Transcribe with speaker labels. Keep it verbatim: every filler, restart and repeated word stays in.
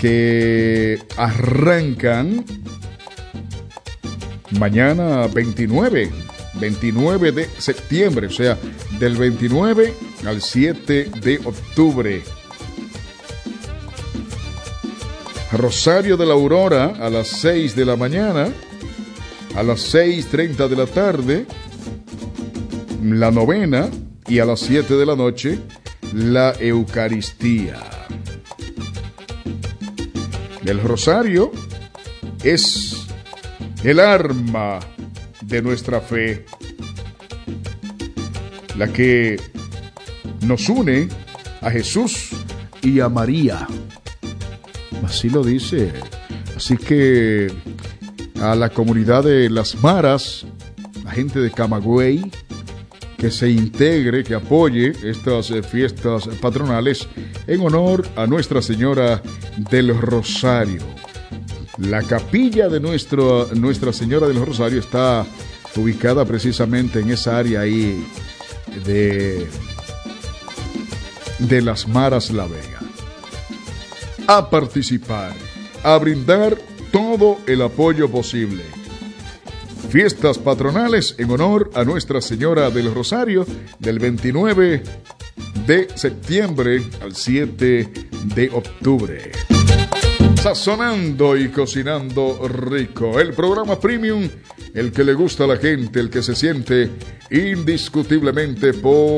Speaker 1: que arrancan mañana veintinueve de septiembre, o sea, del veintinueve al siete de octubre. Rosario de la Aurora a las seis de la mañana, a las seis treinta de la tarde, la novena, y a las siete de la noche, la Eucaristía. El rosario es el arma de nuestra fe, la que nos une a Jesús y a María. Así lo dice. Así que a la comunidad de Las Maras, la gente de Camagüey, que se integre, que apoye estas fiestas patronales en honor a Nuestra Señora del Rosario. La capilla de nuestro, Nuestra Señora del Rosario está ubicada precisamente en esa área ahí de, de Las Maras, La Vega. A participar, a brindar todo el apoyo posible. Fiestas patronales en honor a Nuestra Señora del Rosario del veintinueve de septiembre al siete de octubre. Sazonando y cocinando rico. El programa premium, el que le gusta a la gente, el que se siente indiscutiblemente por